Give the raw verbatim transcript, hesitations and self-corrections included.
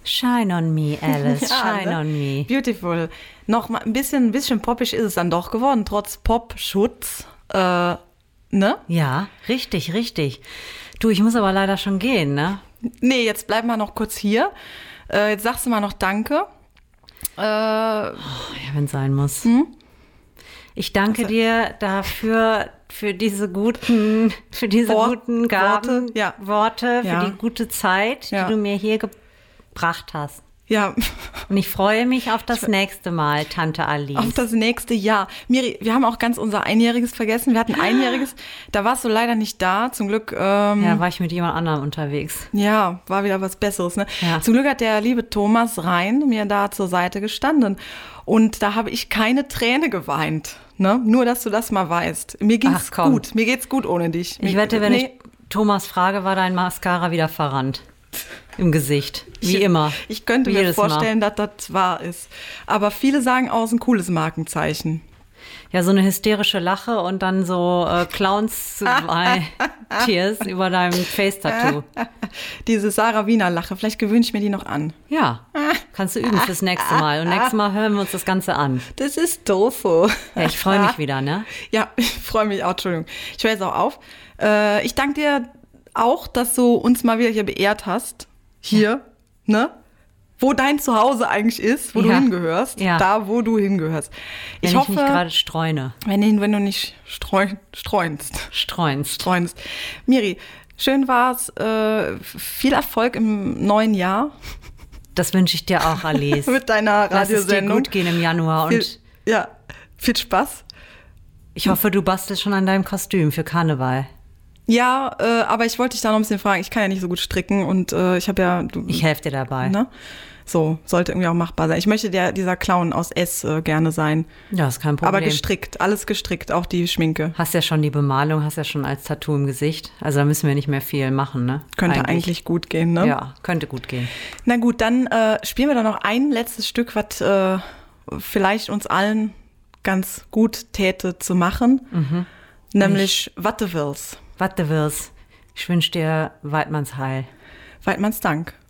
Shine on me, Alice, Ja, shine ne? on me. Beautiful. Noch mal ein bisschen, ein bisschen poppig ist es dann doch geworden, trotz Pop-Schutz. Äh, ne? Ja, richtig, richtig. Du, ich muss aber leider schon gehen, ne? Nee, jetzt bleiben wir noch kurz hier. Äh, jetzt sagst du mal noch Danke. Äh, Ja, wenn es sein muss. Hm? Ich danke dir dafür, für diese guten, für diese Wort- guten Gaben, Worte, ja. Worte, für Ja. die gute Zeit, Ja. die du mir hier gebracht hast. ja, Und ich freue mich auf das nächste Mal, Tante Alice. auf das nächste Jahr. Miri, wir haben auch ganz unser Einjähriges vergessen. Wir hatten Einjähriges, da warst du leider nicht da. Zum Glück, ähm, Ja, war ich mit jemand anderem unterwegs. ja, war wieder was Besseres. Ne? Ja. Zum Glück hat der liebe Thomas Rhein mir da zur Seite gestanden. Und da habe ich keine Träne geweint. Ne? Nur, dass du das mal weißt. Mir ging's Ach, komm. gut. Mir geht's gut ohne dich. Ich Mir- wette, wenn nee, ich Thomas frage, war dein Mascara wieder verrannt. Im Gesicht. Wie ich, immer. Ich könnte Wie mir jedes Mal. vorstellen, dass das wahr ist. Aber viele sagen auch, es ist ein cooles Markenzeichen. Ja, so eine hysterische Lache und dann so äh, Clowns-Tears über deinem Face-Tattoo. Diese Sarah Wiener Lache. Vielleicht gewöhne ich mir die noch an. Ja, kannst du üben fürs nächste Mal. Und nächstes Mal hören wir uns das Ganze an. Das ist Tofu. Ja, ich freue mich wieder, ne? Ja, ich freue mich auch. Entschuldigung. Ich höre jetzt auch auf. Äh, ich danke dir auch, dass du uns mal wieder hier beehrt hast. Hier, ne? Wo dein Zuhause eigentlich ist, wo Ja. du hingehörst. Ja. Da, wo du hingehörst. Wenn ich, hoffe, mich gerade streune. wenn, du- wenn du nicht streu, streunst. Streunst. streunst. Miri, schön war's. Äh, viel Erfolg im neuen Jahr Das wünsche ich dir auch, Alice. mit deiner Lass es dir Radiosendung. gut gehen im Januar. Viel, Und ja, viel Spaß. ich hoffe, du bastelst schon an deinem Kostüm für Karneval. Ja, äh, aber ich wollte dich da noch ein bisschen fragen. Ich kann ja nicht so gut stricken und äh, ich habe ja. Du, Ich helfe dir dabei. ne? So, sollte irgendwie auch machbar sein. Ich möchte der, dieser Clown aus S äh, gerne sein. Ja, ist kein Problem. Aber gestrickt, alles gestrickt, auch die Schminke. Hast ja schon die Bemalung, hast ja schon als Tattoo im Gesicht. Also da müssen wir nicht mehr viel machen, ne? Könnte eigentlich, gut gehen, ne? Ja, könnte gut gehen. Na gut, dann äh, spielen wir doch noch ein letztes Stück, was äh, vielleicht uns allen ganz gut täte zu machen. Mhm. Nämlich Watte Wills. Was du willst. Ich wünsche dir Weidmanns Heil. Weidmanns Dank.